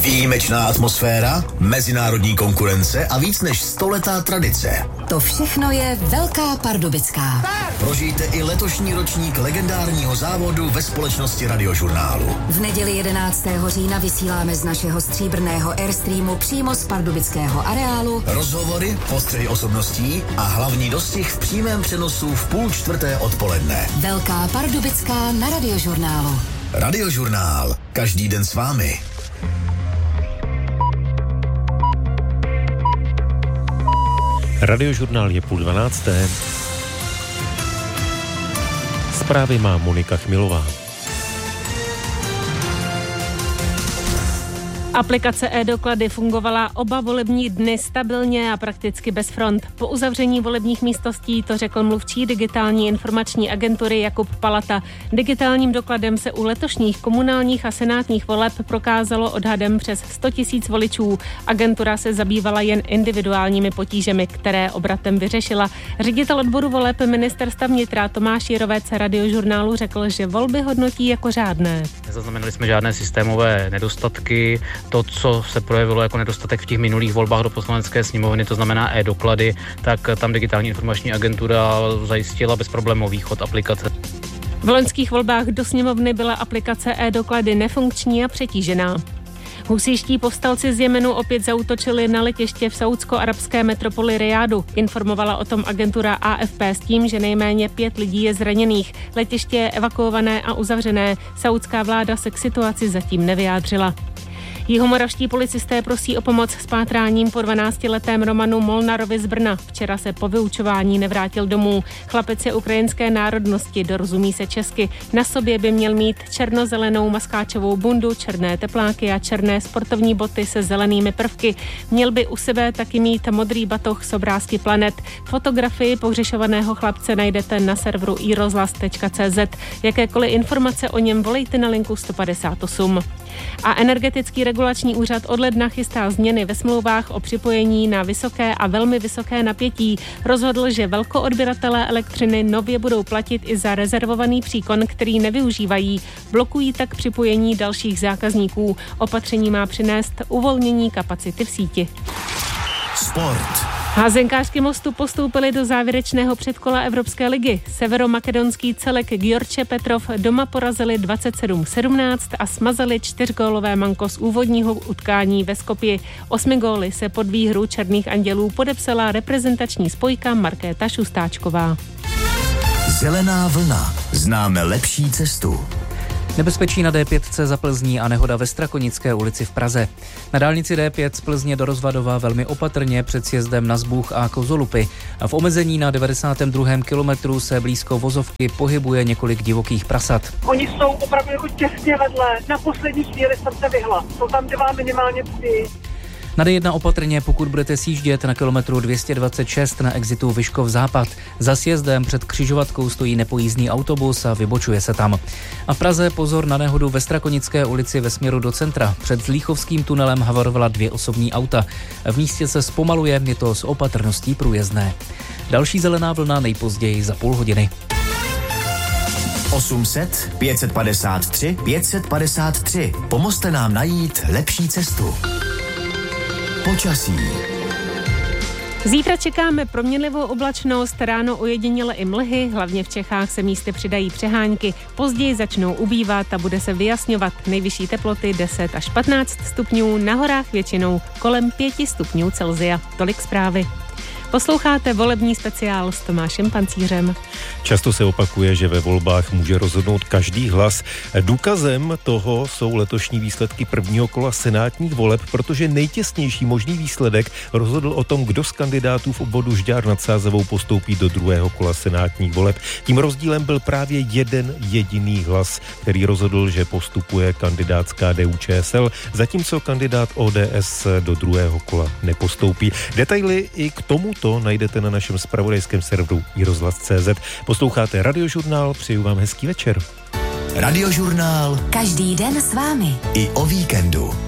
Výjimečná atmosféra, mezinárodní konkurence a víc než 100letá tradice. To všechno je Velká Pardubická. Prožijte i letošní ročník legendárního závodu ve společnosti Radiožurnálu. V neděli 11. října vysíláme z našeho stříbrného Airstreamu přímo z pardubického areálu Rozhovory, postřehy osobností a hlavní dostih v přímém přenosu v 3:30 odpoledne. Velká Pardubická na Radiožurnálu. Radiožurnál. Každý den s vámi. Radiožurnál je 11:30. Zprávy má Monika Chmilová. Aplikace e-doklady fungovala oba volební dny stabilně a prakticky bez front. Po uzavření volebních místností to řekl mluvčí digitální informační agentury Jakub Palata. Digitálním dokladem se u letošních komunálních a senátních voleb prokázalo odhadem přes 100 000 voličů. Agentura se zabývala jen individuálními potížemi, které obratem vyřešila. Ředitel odboru voleb ministerstva vnitra Tomáš Jirovec Radiožurnálu řekl, že volby hodnotí jako řádné. Nezaznamenali jsme žádné systémové nedostatky. To, co se projevilo jako nedostatek v těch minulých volbách do Poslanecké sněmovny, to znamená e-doklady, tak tam digitální informační agentura zajistila bezproblémový chod aplikace. V loňských volbách do sněmovny byla aplikace e-doklady nefunkční a přetížená. Husíští povstalci z Jemenu opět zaútočili na letiště v saúdsko-arabské metropoli Rijádu. Informovala o tom agentura AFP s tím, že nejméně 5 lidí je zraněných. Letiště je evakuované a uzavřené. Saúdská vláda se k situaci zatím nevyjádřila. Jihomoravští policisté prosí o pomoc s pátráním po 12letém Romanu Molnarovi z Brna. Včera se po vyučování nevrátil domů. Chlapec je ukrajinské národnosti, dorozumí se česky. Na sobě by měl mít černozelenou maskáčovou bundu, černé tepláky a černé sportovní boty se zelenými prvky. Měl by u sebe taky mít modrý batoh s obrázky planet. Fotografii pohřešovaného chlapce najdete na serveru irozhlas.cz. Jakékoliv informace o něm volejte na linku 158. A Energetický regulační úřad od ledna chystá změny ve smlouvách o připojení na vysoké a velmi vysoké napětí. Rozhodl, že velkoodběratelé elektřiny nově budou platit i za rezervovaný příkon, který nevyužívají. Blokují tak připojení dalších zákazníků. Opatření má přinést uvolnění kapacity v síti. Sport. Házenkářky Mostu postoupily do závěrečného předkola Evropské ligy. Severomakedonský celek Gjorče Petrov doma porazili 27-17 a smazali 4gólové manko z úvodního utkání ve Skopji. 8 góly se pod výhru Černých andělů podepsala reprezentační spojka Markéta Šustáčková. Zelená vlna. Známe lepší cestu. Nebezpečí na D5 za Plzní a nehoda ve Strakonické ulici v Praze. Na dálnici D5 z Plzně do Rozvadova velmi opatrně před sjezdem na Zbůh a Kozolupy. A v omezení na 92. kilometru se blízko vozovky pohybuje několik divokých prasat. Oni jsou opravdu jako těsně vedle. Na poslední chvíli jsem se vyhla. Jsou tam 2 minimálně psy. Na D1 opatrně, pokud budete sjíždět na kilometru 226 na exitu Vyškov Západ. Za sjezdem před křižovatkou stojí nepojízdný autobus a vybočuje se tam. A v Praze pozor na nehodu ve Strakonické ulici ve směru do centra. Před Zlíchovským tunelem havarovala 2 osobní auta. V místě se zpomaluje, je to s opatrností průjezdné. Další zelená vlna nejpozději za půl hodiny. 800 553 553. Pomozte nám najít lepší cestu. Počasí. Zítra čekáme proměnlivou oblačnost, ráno ojediněle i mlhy, hlavně v Čechách se místy přidají přehánky, později začnou ubývat a bude se vyjasňovat. Nejvyšší teploty 10 až 15 stupňů, na horách většinou kolem 5 stupňů Celsia. Tolik zprávy. Posloucháte volební speciál s Tomášem Pancířem. Často se opakuje, že ve volbách může rozhodnout každý hlas. Důkazem toho jsou letošní výsledky prvního kola senátních voleb, protože nejtěsnější možný výsledek rozhodl o tom, kdo z kandidátů v obvodu Žďár nad Sázavou postoupí do druhého kola senátních voleb. Tím rozdílem byl právě jeden jediný hlas, který rozhodl, že postupuje kandidát z KDU-ČSL, zatímco kandidát ODS do druhého kola nepostoupí. Detaily i k tomuto najdete na našem zpravodajském serveru irozhlas.cz. Posloucháte Radiožurnál, přeju vám hezký večer. Radiožurnál. Každý den s vámi. I o víkendu.